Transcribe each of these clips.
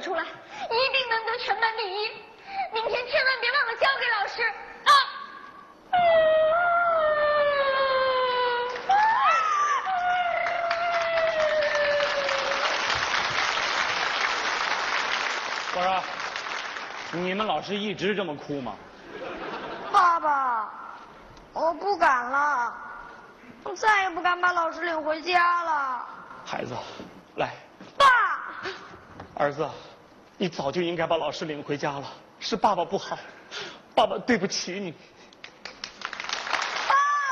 出来，一定能得全班第一。明天千万别忘了交给老师啊！ 我说，你们老师一直这么哭吗？ 爸爸，我不敢了，我再也不敢把老师领回家了。 孩子，来， 爸， 儿子，你早就应该把老师领回家了，是爸爸不好，爸爸对不起你。 爸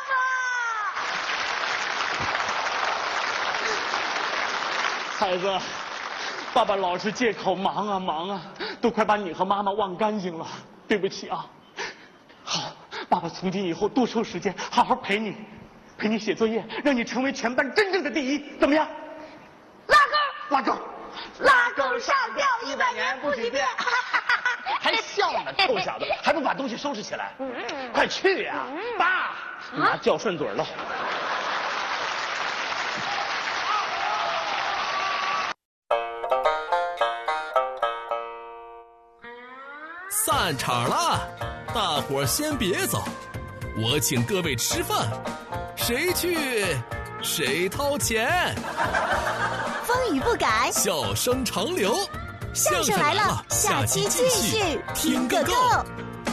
爸， 孩子，爸爸老是借口忙啊忙啊，都快把你和妈妈忘干净了，对不起啊。好，爸爸从今以后多抽时间，好好陪你写作业，让你成为全班真正的第一，怎么样？拉钩， 拉钩上吊100年不许变。 还笑呢，臭小子，还不把东西收拾起来？快去呀！爸，妈叫顺嘴了。 散场了，大伙儿先别走，我请各位吃饭，谁去谁掏钱。 风雨不改， 笑声长流， 相声来了，下期继续听个够。